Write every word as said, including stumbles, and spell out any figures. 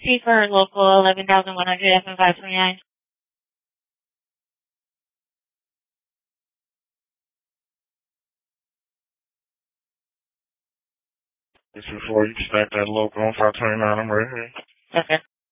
C for local eleven thousand one hundred F M five twenty-nine. This is before you stack that local on five twenty-nine. I'm right here. Okay.